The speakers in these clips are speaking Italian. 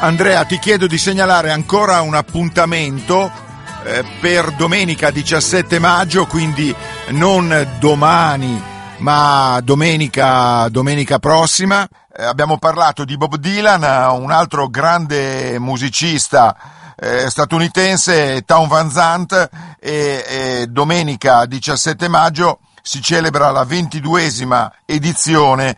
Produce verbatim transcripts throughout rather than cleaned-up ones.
Andrea, ti chiedo di segnalare ancora un appuntamento eh, per domenica diciassette maggio, quindi non domani ma domenica, domenica prossima. Eh, abbiamo parlato di Bob Dylan, un altro grande musicista eh, statunitense, Townes Van Zandt, e, e domenica diciassette maggio si celebra la ventiduesima edizione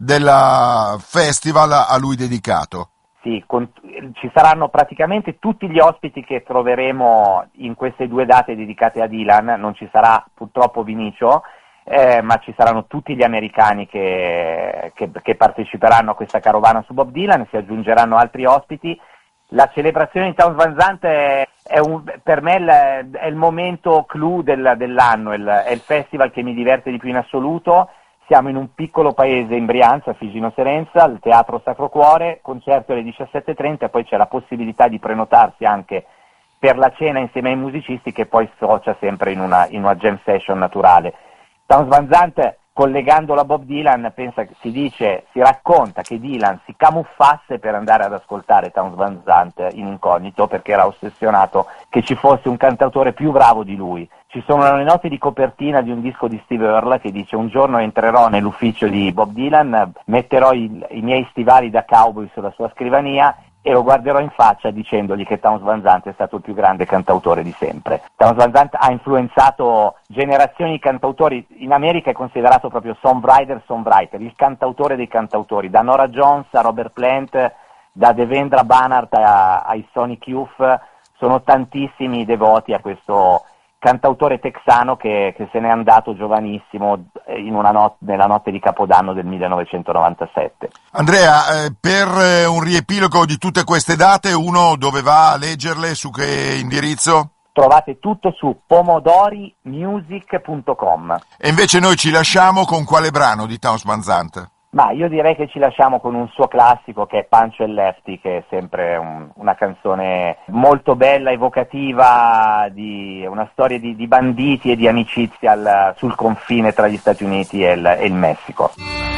del festival a lui dedicato. Sì, con, ci saranno praticamente tutti gli ospiti che troveremo in queste due date dedicate a Dylan. Non ci sarà purtroppo Vinicio, eh, ma ci saranno tutti gli americani che, che, che parteciperanno a questa carovana su Bob Dylan. Si aggiungeranno altri ospiti. La celebrazione di Townes Van Zandt è, è un, per me è il, è il momento clou del, dell'anno, è il, è il festival che mi diverte di più in assoluto. Siamo in un piccolo paese in Brianza, Figino Serenza, il Teatro Sacro Cuore, concerto alle diciassette e trenta, e poi c'è la possibilità di prenotarsi anche per la cena insieme ai musicisti, che poi sfocia sempre in una, in una jam session naturale. Townes Van Zandt, collegandolo a Bob Dylan, pensa, si dice, si racconta che Dylan si camuffasse per andare ad ascoltare Townes Van Zandt in incognito, perché era ossessionato che ci fosse un cantautore più bravo di lui. Ci sono le note di copertina di un disco di Steve Earle che dice: un giorno entrerò nell'ufficio di Bob Dylan, metterò i, i miei stivali da cowboy sulla sua scrivania e lo guarderò in faccia dicendogli che Townes Van Zandt è stato il più grande cantautore di sempre. Townes Van Zandt ha influenzato generazioni di cantautori. In America è considerato proprio songwriter, songwriter, il cantautore dei cantautori, da Nora Jones a Robert Plant, da Devendra Banhart a, ai Sonic Youth. Sono tantissimi devoti a questo cantautore texano che, che se n'è andato giovanissimo in una not- nella notte di Capodanno del millenovecentonovantasette. Andrea, eh, per eh, un riepilogo di tutte queste date, uno dove va a leggerle, su che indirizzo? Trovate tutto su pomodori music punto com. E invece noi ci lasciamo con quale brano di Townes Van Zandt? Ma io direi che ci lasciamo con un suo classico, che è Pancho e Lefty, che è sempre un, una canzone molto bella, evocativa, di una storia di, di banditi e di amicizia al, sul confine tra gli Stati Uniti e il, e il Messico.